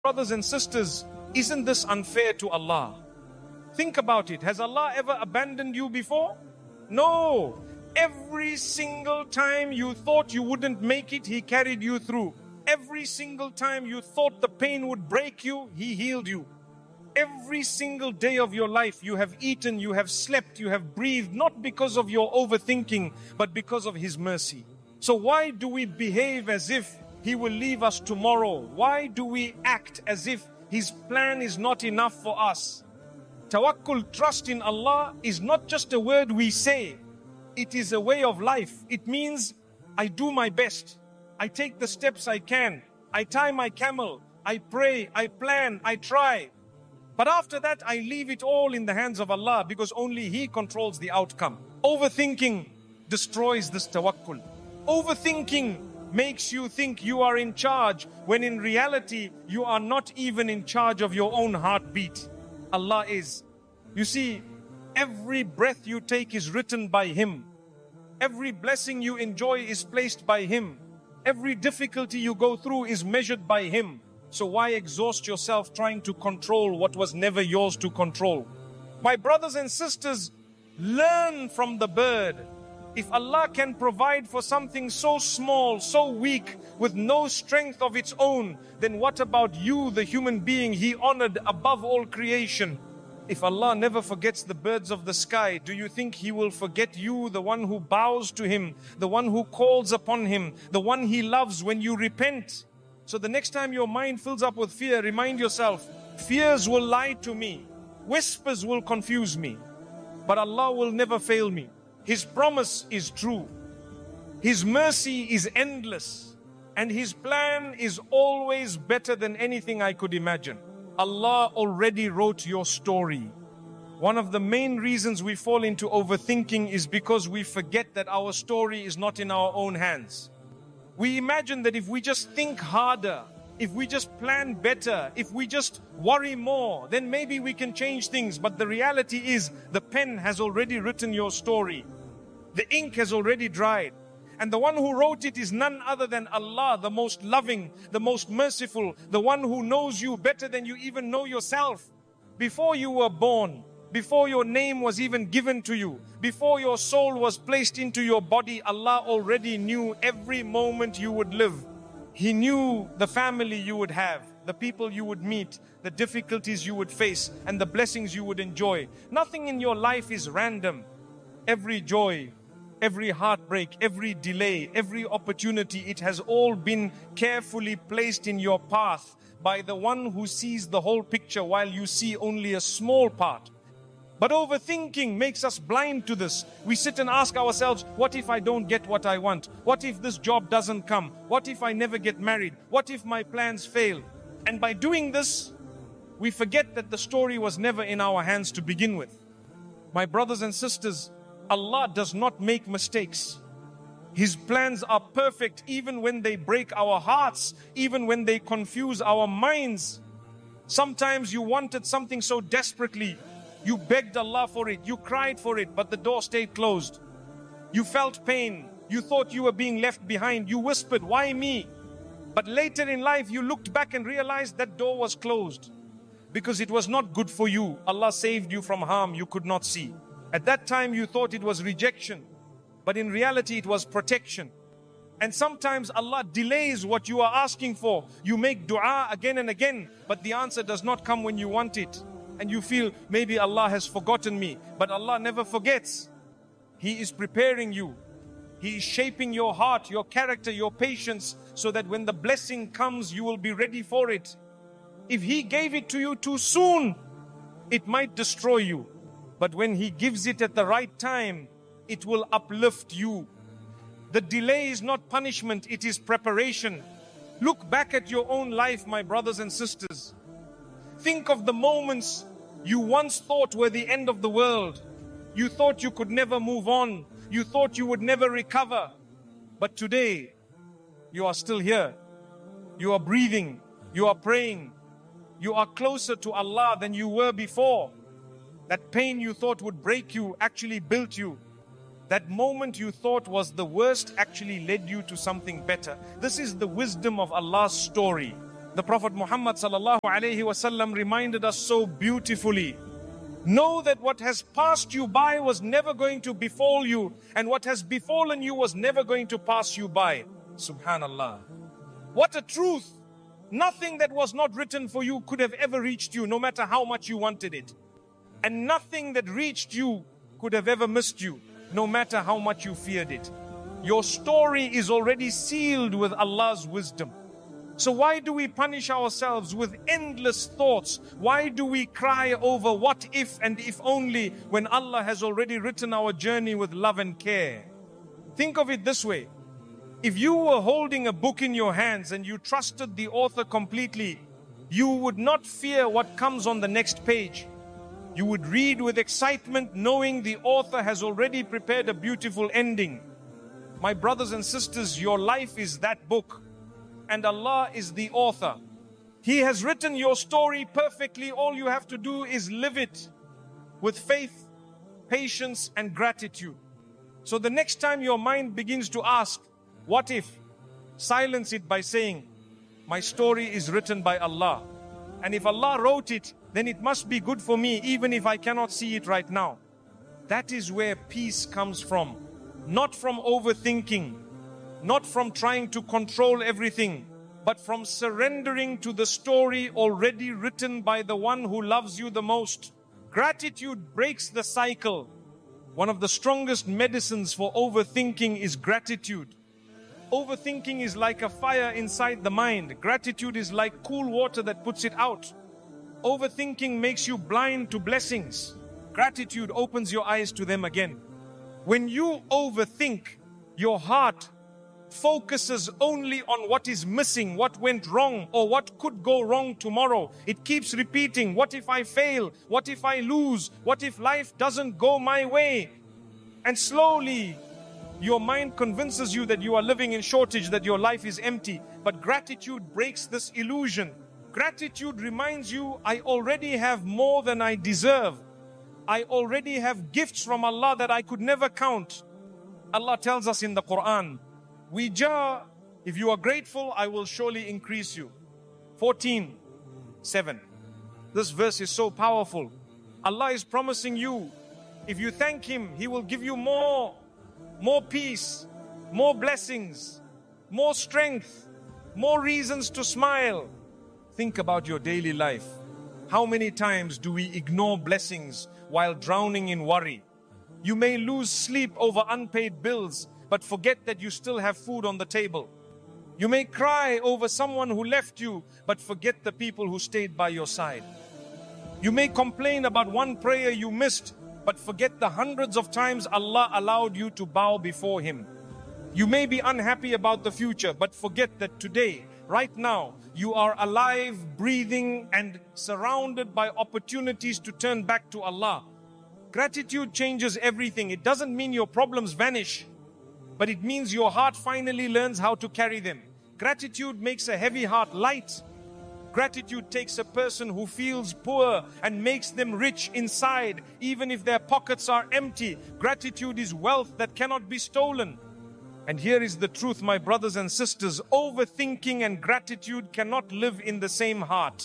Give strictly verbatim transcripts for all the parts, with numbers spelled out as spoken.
Brothers and sisters, isn't this unfair to Allah? Think about it. Has Allah ever abandoned you before? No. Every single time you thought you wouldn't make it, He carried you through. Every single time you thought the pain would break you, He healed you. Every single day of your life, you have eaten, you have slept, you have breathed, not because of your overthinking, but because of His mercy. So why do we behave as if He will leave us tomorrow? Why do we act as if His plan is not enough for us? Tawakkul, trust in Allah, is not just a word we say. It is a way of life. It means I do my best. I take the steps I can. I tie my camel. I pray. I plan. I try. But after that, I leave it all in the hands of Allah, because only He controls the outcome. Overthinking destroys this tawakkul. Overthinking makes you think you are in charge, when in reality, you are not even in charge of your own heartbeat. Allah is. You see, every breath you take is written by Him. Every blessing you enjoy is placed by Him. Every difficulty you go through is measured by Him. So why exhaust yourself trying to control what was never yours to control? My brothers and sisters, learn from the bird. If Allah can provide for something so small, so weak, with no strength of its own, then what about you, the human being He honored above all creation? If Allah never forgets the birds of the sky, do you think He will forget you, the one who bows to Him, the one who calls upon Him, the one He loves when you repent? So the next time your mind fills up with fear, remind yourself, fears will lie to me, whispers will confuse me, but Allah will never fail me. His promise is true. His mercy is endless. And His plan is always better than anything I could imagine. Allah already wrote your story. One of the main reasons we fall into overthinking is because we forget that our story is not in our own hands. We imagine that if we just think harder, if we just plan better, if we just worry more, then maybe we can change things. But the reality is, the pen has already written your story. The ink has already dried. And the one who wrote it is none other than Allah, the most loving, the most merciful, the one who knows you better than you even know yourself. Before you were born, before your name was even given to you, before your soul was placed into your body, Allah already knew every moment you would live. He knew the family you would have, the people you would meet, the difficulties you would face, and the blessings you would enjoy. Nothing in your life is random. Every joy, every heartbreak, every delay, every opportunity, it has all been carefully placed in your path by the one who sees the whole picture while you see only a small part. But overthinking makes us blind to this. We sit and ask ourselves, what if I don't get what I want? What if this job doesn't come? What if I never get married? What if my plans fail? And by doing this, we forget that the story was never in our hands to begin with. My brothers and sisters, Allah does not make mistakes. His plans are perfect even when they break our hearts, even when they confuse our minds. Sometimes you wanted something so desperately, you begged Allah for it, you cried for it, but the door stayed closed. You felt pain, you thought you were being left behind, you whispered, why me? But later in life you looked back and realized that door was closed because it was not good for you. Allah saved you from harm you could not see. At that time you thought it was rejection, but in reality it was protection. And sometimes Allah delays what you are asking for. You make dua again and again, but the answer does not come when you want it. And you feel, maybe Allah has forgotten me. But Allah never forgets. He is preparing you. He is shaping your heart, your character, your patience, so that when the blessing comes, you will be ready for it. If He gave it to you too soon, it might destroy you. But when He gives it at the right time, it will uplift you. The delay is not punishment, it is preparation. Look back at your own life, my brothers and sisters. Think of the moments you once thought were the end of the world. You thought you could never move on. You thought you would never recover. But today, you are still here. You are breathing. You are praying. You are closer to Allah than you were before. That pain you thought would break you actually built you. That moment you thought was the worst actually led you to something better. This is the wisdom of Allah's story. The Prophet Muhammad sallallahu alaihi wasallam reminded us so beautifully. Know that what has passed you by was never going to befall you, and what has befallen you was never going to pass you by. Subhanallah. What a truth. Nothing that was not written for you could have ever reached you, no matter how much you wanted it. And nothing that reached you could have ever missed you, no matter how much you feared it. Your story is already sealed with Allah's wisdom. So why do we punish ourselves with endless thoughts? Why do we cry over what if and if only when Allah has already written our journey with love and care? Think of it this way. If you were holding a book in your hands and you trusted the author completely, you would not fear what comes on the next page. You would read with excitement knowing the author has already prepared a beautiful ending. My brothers and sisters, your life is that book, and Allah is the author. He has written your story perfectly. All you have to do is live it with faith, patience, and gratitude. So the next time your mind begins to ask, what if? Silence it by saying, my story is written by Allah. And if Allah wrote it, then it must be good for me, even if I cannot see it right now. That is where peace comes from. Not from overthinking, not from trying to control everything, but from surrendering to the story already written by the one who loves you the most. Gratitude breaks the cycle. One of the strongest medicines for overthinking is gratitude. Overthinking is like a fire inside the mind. Gratitude is like cool water that puts it out. Overthinking makes you blind to blessings. Gratitude opens your eyes to them again. When you overthink, your heart focuses only on what is missing, what went wrong, or what could go wrong tomorrow. It keeps repeating, what if I fail? What if I lose? What if life doesn't go my way? And slowly, your mind convinces you that you are living in shortage, that your life is empty. But gratitude breaks this illusion. Gratitude reminds you, I already have more than I deserve. I already have gifts from Allah that I could never count. Allah tells us in the Quran, Wija, if you are grateful, I will surely increase you. fourteen, seven. This verse is so powerful. Allah is promising you, if you thank Him, He will give you more. More peace, more blessings, more strength, more reasons to smile. Think about your daily life. How many times do we ignore blessings while drowning in worry? You may lose sleep over unpaid bills, but forget that you still have food on the table. You may cry over someone who left you, but forget the people who stayed by your side. You may complain about one prayer you missed, but forget the hundreds of times Allah allowed you to bow before Him. You may be unhappy about the future, but forget that today, right now, you are alive, breathing, and surrounded by opportunities to turn back to Allah. Gratitude changes everything. It doesn't mean your problems vanish, but it means your heart finally learns how to carry them. Gratitude makes a heavy heart light. Gratitude takes a person who feels poor and makes them rich inside, even if their pockets are empty. Gratitude is wealth that cannot be stolen. And here is the truth, my brothers and sisters. Overthinking and gratitude cannot live in the same heart.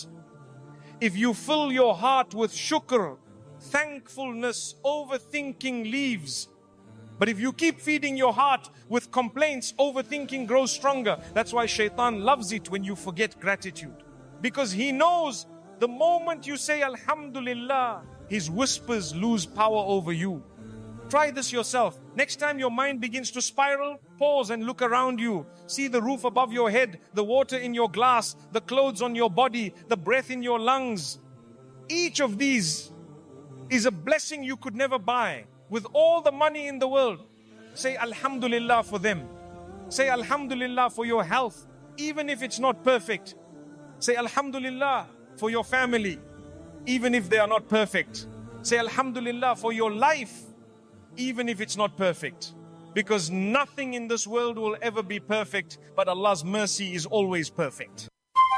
If you fill your heart with shukr, thankfulness, overthinking leaves. But if you keep feeding your heart with complaints, overthinking grows stronger. That's why shaitan loves it when you forget gratitude. Because he knows the moment you say Alhamdulillah, his whispers lose power over you. Try this yourself. Next time your mind begins to spiral, pause and look around you. See the roof above your head, the water in your glass, the clothes on your body, the breath in your lungs. Each of these is a blessing you could never buy. With all the money in the world, say Alhamdulillah for them. Say Alhamdulillah for your health, even if it's not perfect. Say Alhamdulillah for your family, even if they are not perfect. Say Alhamdulillah for your life, even if it's not perfect. Because nothing in this world will ever be perfect, but Allah's mercy is always perfect.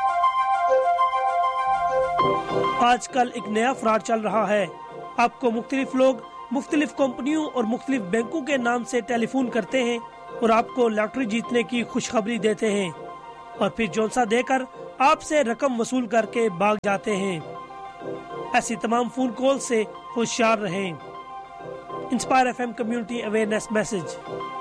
आजकल एक नया fraud चल रहा है. आपको मुख्तलिफ लोग मुख्तलिफ कंपनियों और मुख्तलिफ बैंकों के नाम से टेलीफोन करते हैं और आपको लॉटरी जीतने की खुशखबरी देते हैं और फिर जौनसा देकर आपसे रकम वसूल करके भाग जाते हैं। ऐसी तमाम फोन कॉल से होशियार रहें। Inspire FM community awareness message.